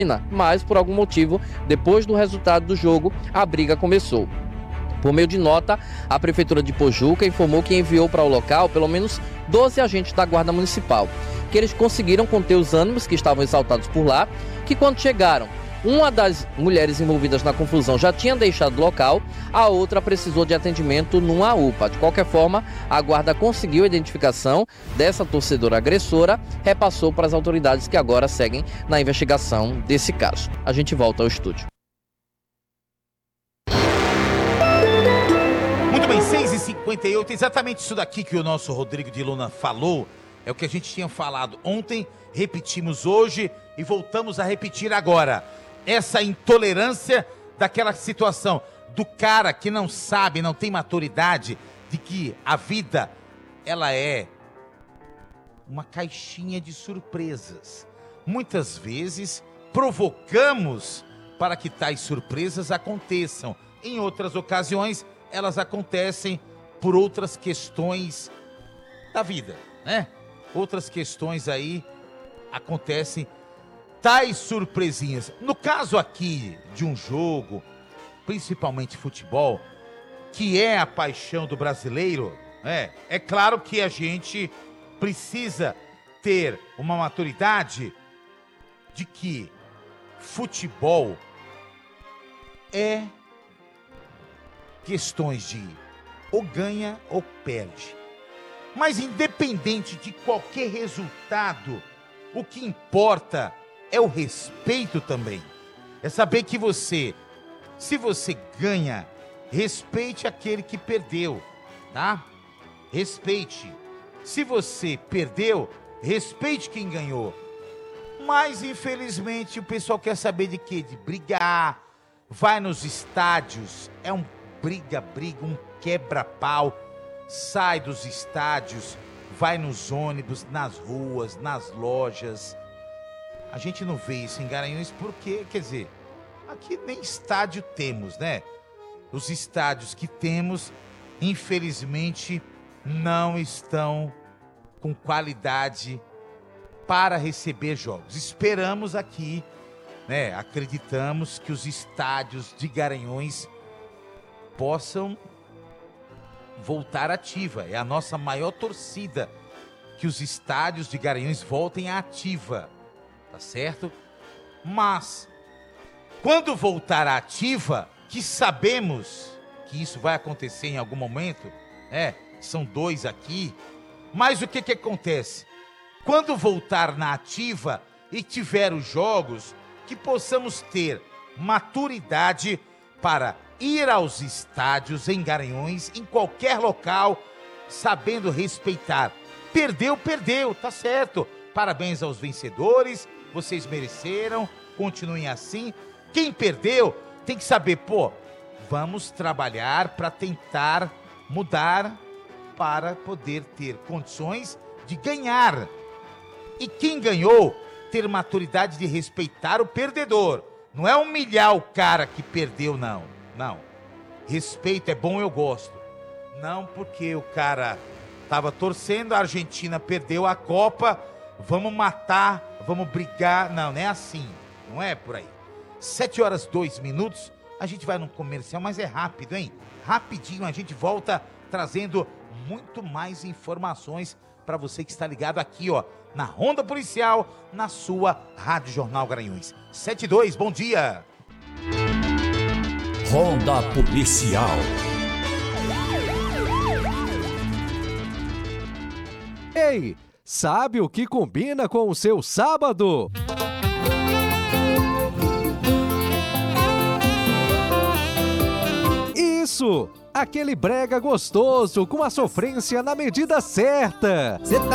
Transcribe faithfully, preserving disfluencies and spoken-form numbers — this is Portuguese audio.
mas por algum motivo, depois do resultado do jogo, a briga começou. Por meio de nota, a Prefeitura de Pojuca informou que enviou para o local pelo menos doze agentes da Guarda Municipal, que eles conseguiram conter os ânimos que estavam exaltados por lá, que quando chegaram, uma das mulheres envolvidas na confusão já tinha deixado o local, a outra precisou de atendimento numa U P A. De qualquer forma, a guarda conseguiu a identificação dessa torcedora agressora, repassou para as autoridades que agora seguem na investigação desse caso. A gente volta ao estúdio. Muito bem, seis e cinquenta e oito, exatamente isso daqui que o nosso Rodrigo de Luna falou, é o que a gente tinha falado ontem, repetimos hoje e voltamos a repetir agora. Essa intolerância daquela situação do cara que não sabe, não tem maturidade de que a vida, ela é uma caixinha de surpresas. Muitas vezes provocamos para que tais surpresas aconteçam. Em outras ocasiões, elas acontecem por outras questões da vida, né? Outras questões aí acontecem tais surpresinhas. No caso aqui de um jogo, principalmente futebol, que é a paixão do brasileiro, é, é claro que a gente precisa ter uma maturidade de que futebol é questões de ou ganha ou perde. Mas independente de qualquer resultado, o que importa é o respeito também. É saber que você, se você ganha, respeite aquele que perdeu, tá? Respeite. Se você perdeu, respeite quem ganhou. Mas, infelizmente, o pessoal quer saber de quê? De brigar, vai nos estádios, é um briga-briga, um quebra-pau, sai dos estádios, vai nos ônibus, nas ruas, nas lojas. A gente não vê isso em Garanhuns porque, quer dizer, aqui nem estádio temos, né? Os estádios que temos, infelizmente, não estão com qualidade para receber jogos. Esperamos aqui, né? Acreditamos que os estádios de Garanhuns possam voltar ativa. É a nossa maior torcida, que os estádios de Garanhuns voltem à ativa. Tá certo? Mas, quando voltar à ativa, que sabemos que isso vai acontecer em algum momento, é, são dois aqui, mas o que que acontece? Quando voltar na ativa e tiver os jogos, que possamos ter maturidade para ir aos estádios em Garanhuns, em qualquer local, sabendo respeitar. Perdeu, perdeu, tá certo. Parabéns aos vencedores, vocês mereceram, continuem assim. Quem perdeu tem que saber, pô, vamos trabalhar para tentar mudar para poder ter condições de ganhar. E quem ganhou, ter maturidade de respeitar o perdedor. Não é humilhar o cara que perdeu, não. Não. Respeito é bom, eu gosto. Não porque o cara estava torcendo, a Argentina perdeu a Copa, vamos matar, vamos brigar. Não, não é assim. Não é por aí. Sete horas, dois minutos. A gente vai num comercial, mas é rápido, hein? Rapidinho a gente volta trazendo muito mais informações para você que está ligado aqui, ó, na Ronda Policial, na sua Rádio Jornal Garanhuns. sete e dois, bom dia. Ronda Policial. Ei, sabe o que combina com o seu sábado? Isso! Aquele brega gostoso com a sofrência na medida certa.